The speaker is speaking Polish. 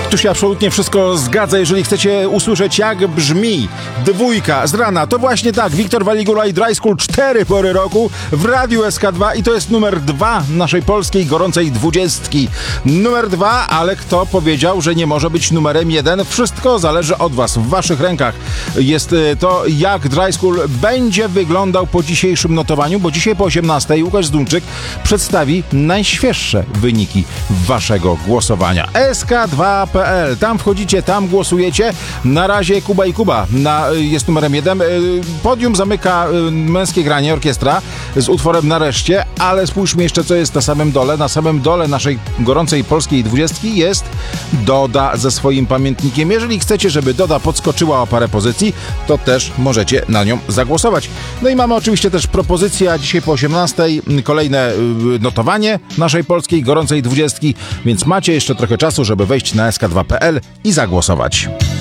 Tu się absolutnie wszystko zgadza. Jeżeli chcecie usłyszeć, jak brzmi dwójka z rana, to właśnie tak. Wiktor Waligula i Dry School 4 pory roku w Radiu SK2 i to jest numer 2 naszej polskiej gorącej 20. Numer 2, ale kto powiedział, że nie może być numerem 1? Wszystko zależy od was, w waszych rękach jest to, jak Dry School będzie wyglądał po dzisiejszym notowaniu, bo dzisiaj po 18 Łukasz Zdumczyk przedstawi najświeższe wyniki waszego głosowania. SK2.pl, tam wchodzicie, tam głosujecie. Na razie Kuba i Kuba jest numerem 1. Podium zamyka Męskie Granie, orkiestra z utworem Nareszcie, ale spójrzmy jeszcze, co jest na samym dole. Na samym dole naszej gorącej polskiej 20 jest Doda ze swoim pamiętnikiem. Jeżeli chcecie, żeby Doda podskoczyła o parę pozycji, to też możecie na nią zagłosować. No i mamy oczywiście też propozycję, dzisiaj po 18 kolejne notowanie naszej polskiej gorącej 20, więc macie jeszcze trochę czasu, żeby wejść na sk2.pl i zagłosować.